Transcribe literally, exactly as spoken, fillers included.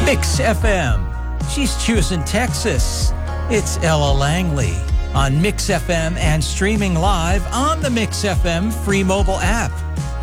Mix F M. She's choosing Texas. It's Ella Langley on Mix F M and streaming live on the Mix F M free mobile app.